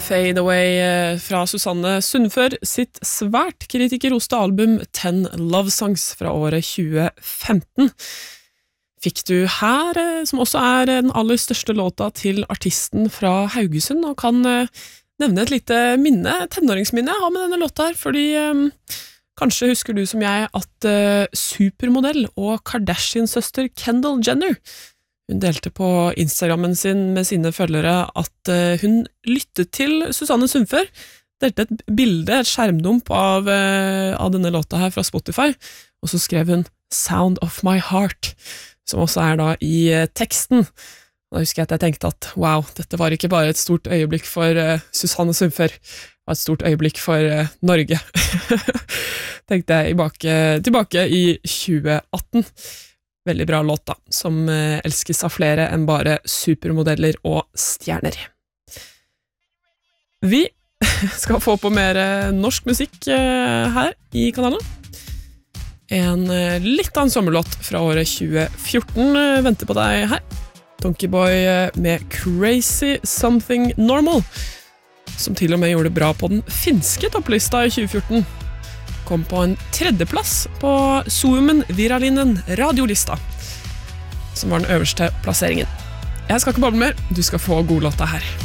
Fade Away fra Susanne Sundfør sitt svært kritikerroste album 10 Love Songs fra året 2015. Fikk du her, som også den aller største låta til artisten fra Haugesund, og kan nevne et lite tenåringsminne jeg har med denne låta her, fordi kanskje husker du som jeg at supermodell og Kardashian-søster Kendall Jenner hun delte på Instagrammen sin med sine følgere at hun lyttet til Susanne Sundfør, delte et bilde, et skjermdump av denne låta her fra Spotify, og så skrev hun Sound of my heart, som også da i teksten. Da husker jeg at jeg tenkte at wow, dette var ikke bare et stort øyeblikk for Susanne Sundfør, det var et stort øyeblikk for Norge. Tenkte jeg tilbake i 2018. Veldig bra låt da, som elskes av flere enn bare supermodeller og stjerner. Vi skal få på mer norsk musikk her i kanalen. En litt av en sommerlåt fra året 2014 venter på deg her. Donkeyboy med Crazy Something Normal, som til og med gjorde det bra på den finske topplista i 2014. Kom på en tredjeplass på Suomen Virallinen radiolista, som var den øverste plasseringen. Jeg skal ikke bable mer, du skal få god låta her.